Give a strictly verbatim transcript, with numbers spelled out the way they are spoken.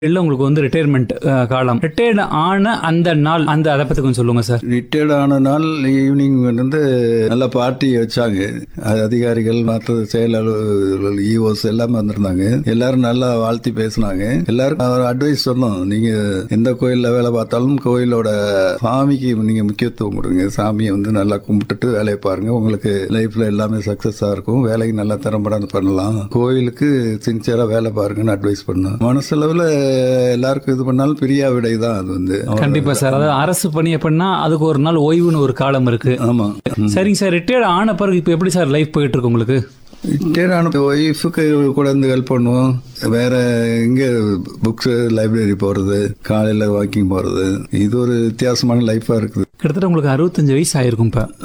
இல்ல உங்களுக்கு வந்து ரிட்டையர்மெண்ட் காலம் ரிட்டையர்ட் ஆன அந்த நாள் அந்த அதை பத்தி கொஞ்சம் சொல்லுங்க சார். ரிட்டையர்ட் ஆன நாள் ஈவினிங் வந்து நல்ல பார்ட்டி வச்சாங்க. அது அதிகாரிகள் மற்ற செயல் அலுவலர்கள் இஓஸ் எல்லாமே வந்திருந்தாங்க. எல்லாரும் நல்லா வாழ்த்தி பேசினாங்க. எல்லாருக்கும் அவர் அட்வைஸ் சொன்னோம், நீங்க எந்த கோயில்ல வேலை பார்த்தாலும் கோயிலோட சாமிக்கு நீங்க முக்கியத்துவம் கொடுங்க. சாமியை வந்து நல்லா கும்பிட்டுட்டு வேலையை பாருங்க, உங்களுக்கு லைஃப்ல எல்லாமே சக்சஸா இருக்கும், வேலைக்கு நல்லா திறம்பட பண்ணலாம், கோயிலுக்கு சின்சியரா வேலை பாருங்கன்னு அட்வைஸ் பண்ணோம். மனசளவுல எல்லாருக்கும் இது பண்ணாலும் பிரியா விடை தான் அது வந்து. கண்டிப்பா சார். அதாவது அரசு பணி எப்படின்னா அதுக்கு ஒரு நாள் ஓய்வுன்னு ஒரு காலம் இருக்கு. ஆமா. சரிங்க சார். ரிட்டையர்ட் ஆன பிறகு இப்போ எப்படி சார் லைஃப் போயிட்டு இருக்கு உங்களுக்கு? ரிட்டையர்ட் ஆன ஒய்ஃபுக்கு கூட இருந்து ஹெல்ப் பண்ணுவோம். வேற இங்க புக்ஸ் லைப்ரரி போறது, காலையில வாக்கிங் போறது, இது ஒரு வித்தியாசமான லைஃபா இருக்குது. கிட்டத்தட்ட உங்களுக்கு அறுபத்தஞ்சு வயசு ஆயிருக்கும் இப்ப.